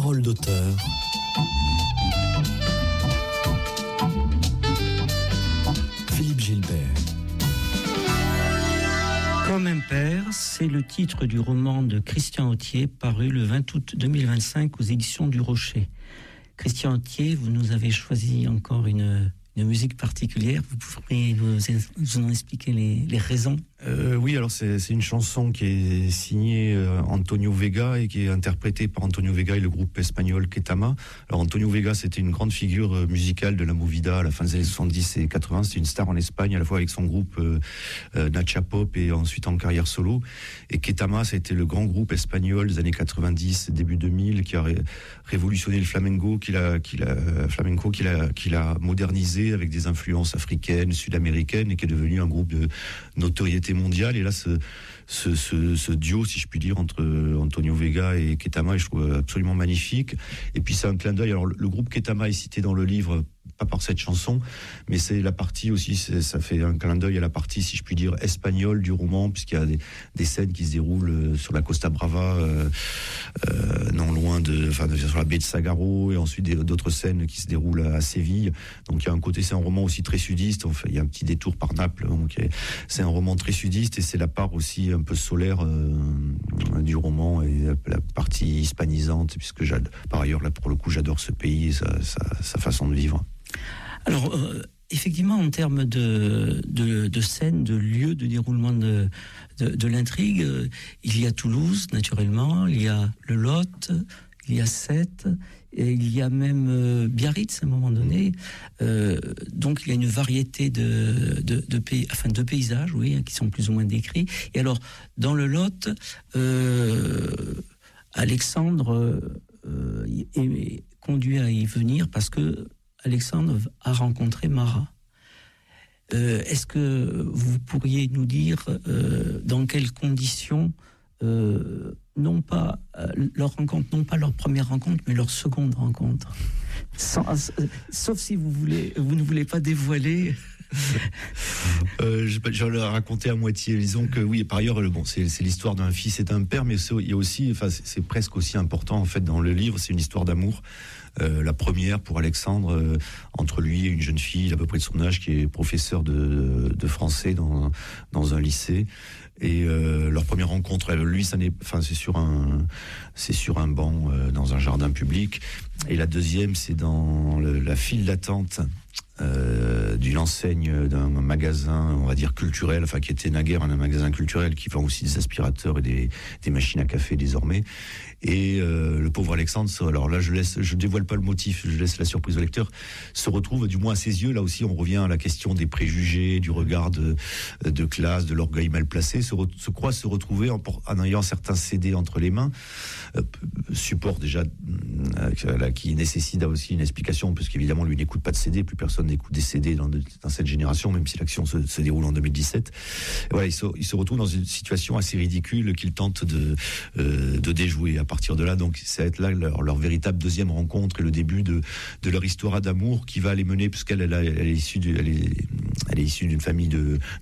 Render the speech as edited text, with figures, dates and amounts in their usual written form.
Parole d'auteur. Philippe Gilbert. Comme un père, c'est le titre du roman de Christian Authier, paru le 20 août 2025 aux éditions du Rocher. Christian Authier, vous nous avez choisi encore une musique particulière. Vous pourriez nous en expliquer les raisons? Oui, alors c'est une chanson qui est signée Antonio Vega et qui est interprétée par Antonio Vega et le groupe espagnol Ketama. Alors Antonio Vega, c'était une grande figure musicale de la movida à la fin des années 70 et 80. C'était une star en Espagne, à la fois avec son groupe Nacha Pop et ensuite en carrière solo. Et Ketama, c'était le grand groupe espagnol des années 90, début 2000, qui a révolutionné le flamenco, qu'il a modernisé avec des influences africaines, sud-américaines, et qui est devenu un groupe de notoriété mondiale. Et là, ce duo, si je puis dire, entre Antonio Vega et Ketama, je trouve absolument magnifique. Et puis c'est un clin d'œil. Alors le groupe Ketama est cité dans le livre, pas par cette chanson, mais c'est la partie aussi, ça fait un clin d'œil à la partie, si je puis dire, espagnole du roman, puisqu'il y a des scènes qui se déroulent sur la Costa Brava, non loin sur la baie de Sagaro, et ensuite d'autres scènes qui se déroulent à Séville. Donc il y a un côté, c'est un roman aussi très sudiste. Enfin, il y a un petit détour par Naples, donc c'est un roman très sudiste, et c'est la part aussi un peu solaire du roman et la partie hispanisante, puisque par ailleurs, là pour le coup, j'adore ce pays et sa façon de vivre. Alors, effectivement, en termes de scène, de lieu de déroulement de l'intrigue, il y a Toulouse, naturellement, il y a le Lot, il y a Sète, et il y a même Biarritz à un moment donné. Donc, il y a une variété de paysages, oui, qui sont plus ou moins décrits. Et alors, dans le Lot, Alexandre est conduit à y venir parce que Alexandre a rencontré Marat. Est-ce que vous pourriez nous dire dans quelles conditions, non pas leur rencontre, non pas leur première rencontre, mais leur seconde rencontre, sauf si vous ne voulez pas dévoiler. Je vais le raconter à moitié. Disons que oui, par ailleurs, c'est l'histoire d'un fils et d'un père, mais il y a aussi, c'est presque aussi important en fait dans le livre. C'est une histoire d'amour. La première pour Alexandre, entre lui et une jeune fille d'à peu près de son âge qui est professeure de français dans un lycée. Et leur première rencontre, lui, c'est sur un banc dans un jardin public. Et la deuxième, c'est dans la file d'attente d'une enseigne d'un magasin, on va dire culturel, qui était naguère un magasin culturel qui vend aussi des aspirateurs et des machines à café désormais. Et le pauvre Alexandre, alors là je dévoile pas le motif, je laisse la surprise au lecteur, se retrouve, du moins à ses yeux, là aussi on revient à la question des préjugés, du regard de classe, de l'orgueil mal placé, se retrouver en ayant certains CD entre les mains, support déjà qui nécessite aussi une explication, parce qu'évidemment lui n'écoute pas de CD, plus personne n'écoute des CD dans cette génération, même si l'action se déroule en 2017. Et voilà, il se retrouve dans une situation assez ridicule qu'il tente de déjouer. À partir de là, donc, ça va être là leur véritable deuxième rencontre et le début de leur histoire d'amour qui va les mener, puisqu'elle est issue d'une famille de